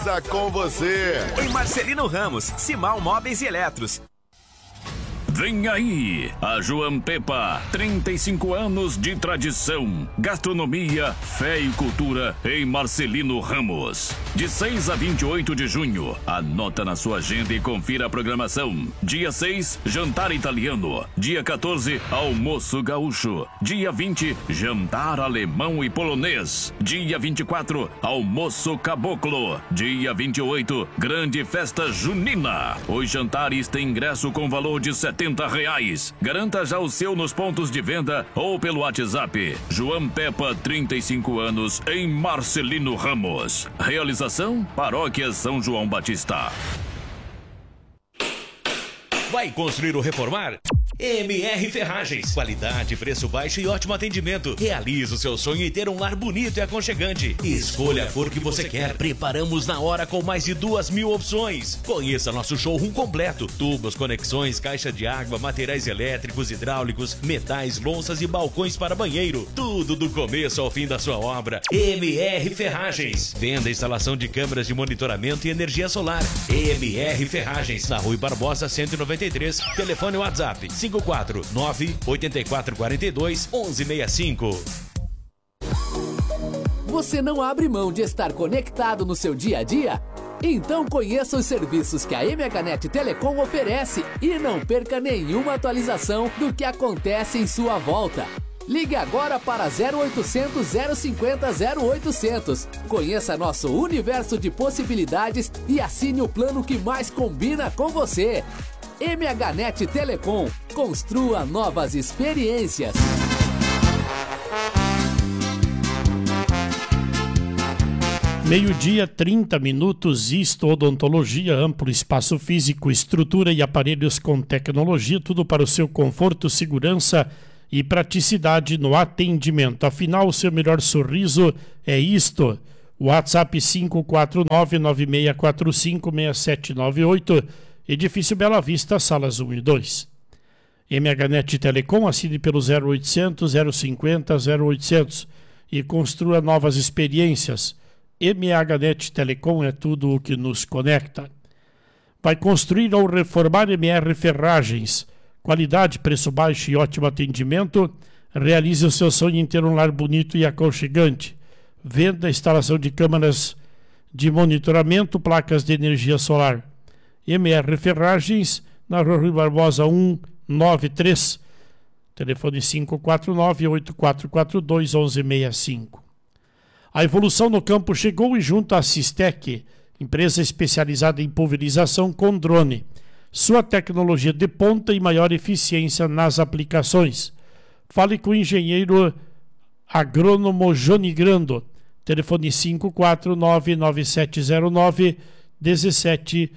Conectada com você. Em Marcelino Ramos, Simão Móveis e Eletros. Vem aí, a João Pepa, 35 anos de tradição, gastronomia, fé e cultura em Marcelino Ramos. De 6 a 28 de junho, anota na sua agenda e confira a programação. Dia 6, jantar italiano. Dia 14, almoço gaúcho. Dia 20, jantar alemão e polonês. Dia 24, almoço caboclo. Dia 28, grande festa junina. Os jantares têm ingresso com valor de R$70. Garanta já o seu nos pontos de venda ou pelo WhatsApp. João Pepa, 35 anos, em Marcelino Ramos. Realização: Paróquia São João Batista. Vai construir ou reformar? MR Ferragens. Qualidade, preço baixo e ótimo atendimento. Realize o seu sonho em ter um lar bonito e aconchegante. Escolha a cor que você quer. Preparamos na hora com mais de 2.000 opções. Conheça nosso showroom completo. Tubos, conexões, caixa de água, materiais elétricos, hidráulicos, metais, louças e balcões para banheiro. Tudo do começo ao fim da sua obra. MR Ferragens. Venda e instalação de câmeras de monitoramento e energia solar. MR Ferragens. Na Rui Barbosa 193. Telefone WhatsApp 549-8442-1165. Você não abre mão de estar conectado no seu dia a dia? Então conheça os serviços que a MHNet Telecom oferece e não perca nenhuma atualização do que acontece em sua volta. Ligue agora para 0800 050 0800. Conheça nosso universo de possibilidades e assine o plano que mais combina com você. MHNet Telecom. Construa novas experiências. Meio-dia, 30 minutos. Isto Odontologia, amplo espaço físico, estrutura e aparelhos com tecnologia, tudo para o seu conforto, segurança e praticidade no atendimento. Afinal, o seu melhor sorriso é isto. WhatsApp 549-9645-6798, Edifício Bela Vista, salas 1 e 2. MHNet Telecom, assine pelo 0800 050 0800 e construa novas experiências. MHNet Telecom é tudo o que nos conecta. Vai construir ou reformar? MR Ferragens. Qualidade, preço baixo e ótimo atendimento. Realize o seu sonho em ter um lar bonito e aconchegante. Venda, instalação de câmeras de monitoramento, placas de energia solar. MR Ferragens, na Rua Rui Barbosa 193, telefone 549-8442-1165. A evolução no campo chegou e junto à Sistec, empresa especializada em pulverização com drone. Sua tecnologia de ponta e maior eficiência nas aplicações. Fale com o engenheiro agrônomo Johnny Grando, telefone 549-9709-1704.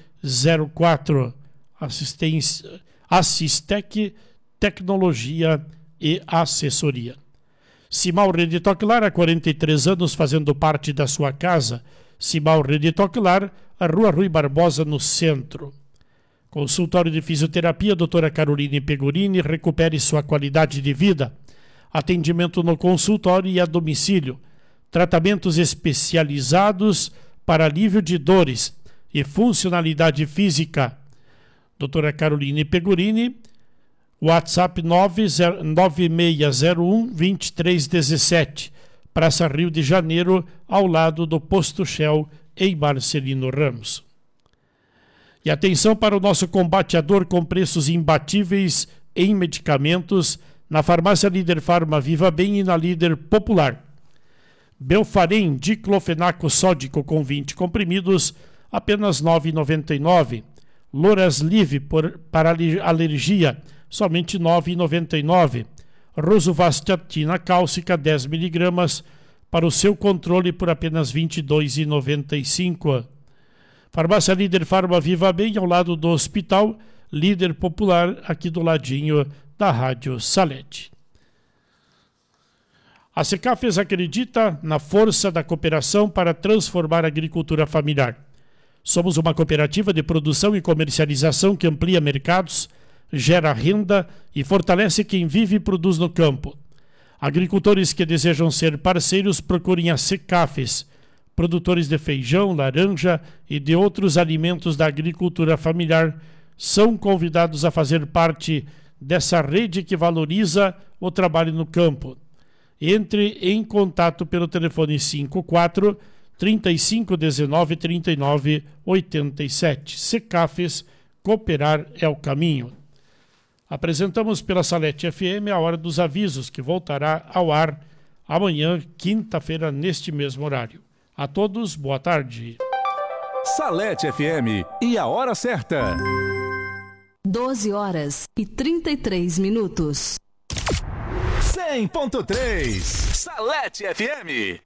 Assistec, tecnologia e assessoria. Simal Rede Toque Lar, há 43 anos fazendo parte da sua casa. Simal Rede Toque Lar, a Rua Rui Barbosa, no centro. Consultório de Fisioterapia, doutora Caroline Pegorini, recupere sua qualidade de vida. Atendimento no consultório e a domicílio. Tratamentos especializados para alívio de dores e funcionalidade física. Doutora Caroline Pegorini, WhatsApp 9601-2317, Praça Rio de Janeiro, ao lado do Posto Shell, em Marcelino Ramos. E atenção para o nosso combate à dor com preços imbatíveis em medicamentos na farmácia Líder Farma Viva Bem e na Líder Popular. Belfarem diclofenaco sódico com 20 comprimidos, apenas R$ 9,99. Lorazlive para alergia, somente R$ 9,99. Rosuvastatina cálcica, 10 mg, para o seu controle por apenas R$ 22,95. Farmácia Líder Farma Viva Bem, ao lado do Hospital Líder Popular, aqui do ladinho da Rádio Salete. A Secafes acredita na força da cooperação para transformar a agricultura familiar. Somos uma cooperativa de produção e comercialização que amplia mercados, gera renda e fortalece quem vive e produz no campo. Agricultores que desejam ser parceiros procurem a Secafes. Produtores de feijão, laranja e de outros alimentos da agricultura familiar são convidados a fazer parte dessa rede que valoriza o trabalho no campo. Entre em contato pelo telefone 54 3519 39 87. Secafes, cooperar é o caminho. Apresentamos pela Salete FM a Hora dos Avisos, que voltará ao ar amanhã, quinta-feira, neste mesmo horário. A todos, boa tarde. Salete FM e a hora certa. 12h33. 100.3 Salete FM.